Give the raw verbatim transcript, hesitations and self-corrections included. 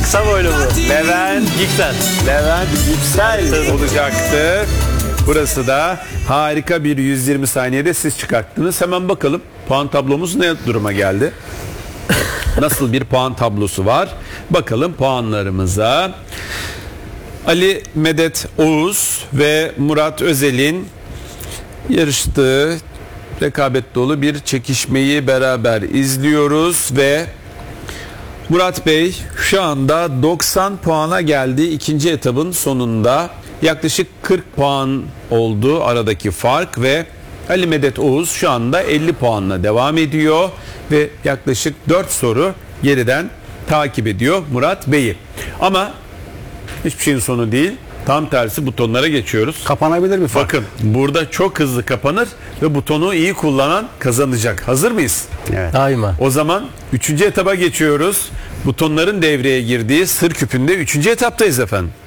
Kısa boylu bu. Levent Yüksel. Levent Yüksel olacaktı. Burası da harika bir yüz yirmi saniyede siz çıkarttınız. Hemen bakalım puan tablomuz ne duruma geldi? Nasıl bir puan tablosu var? Bakalım puanlarımıza. Ali Medet Oğuz ve Murat Özel'in yarıştığı rekabet dolu bir çekişmeyi beraber izliyoruz ve Murat Bey şu anda doksan puana geldi ikinci etabın sonunda. Yaklaşık kırk puan oldu aradaki fark ve Ali Medet Oğuz şu anda elli puanla devam ediyor ve yaklaşık dört soru geriden takip ediyor Murat Bey'i. Ama hiçbir şeyin sonu değil. Tam tersi butonlara geçiyoruz. Kapanabilir mi fark? Bakın burada çok hızlı kapanır ve butonu iyi kullanan kazanacak. Hazır mıyız? Evet. Daima. O zaman üçüncü etaba geçiyoruz. Butonların devreye girdiği sır küpünde üçüncü etaptayız efendim.